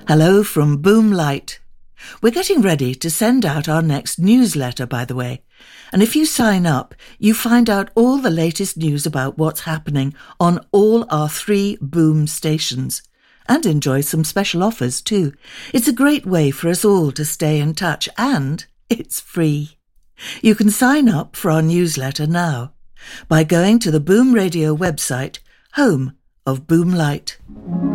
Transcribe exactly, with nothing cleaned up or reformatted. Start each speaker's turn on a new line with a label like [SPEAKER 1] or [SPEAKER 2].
[SPEAKER 1] Hello from Boom Light. We're getting ready to send out our next newsletter, by the way. And if you sign up, you find out all the latest news about what's happening on all our three Boom stations. And enjoy some special offers too. It's a great way for us all to stay in touch, and it's free. You can sign up for our newsletter now by going to the Boom Radio website, home of Boom Light.